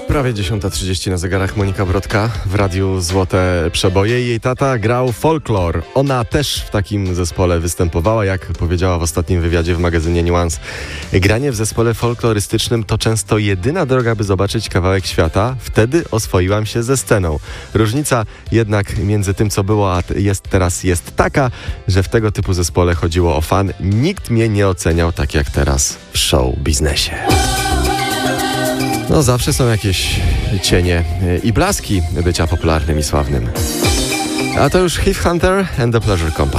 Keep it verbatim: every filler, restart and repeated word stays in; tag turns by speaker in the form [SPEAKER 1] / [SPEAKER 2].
[SPEAKER 1] Prawie dziesiąta trzydzieści na zegarach. Monika Brodka w radiu Złote Przeboje. Jej tata grał folklor. Ona też w takim zespole występowała, jak powiedziała w ostatnim wywiadzie w magazynie Nuance. Granie w zespole folklorystycznym to często jedyna droga, by zobaczyć kawałek świata. Wtedy oswoiłam się ze sceną. Różnica jednak między tym, co było, a jest teraz, jest taka, że w tego typu zespole chodziło o fan. Nikt mnie nie oceniał tak jak teraz w show biznesie. No zawsze są jakieś cienie i blaski bycia popularnym i sławnym. A to już Heath Hunter and the Pleasure Company.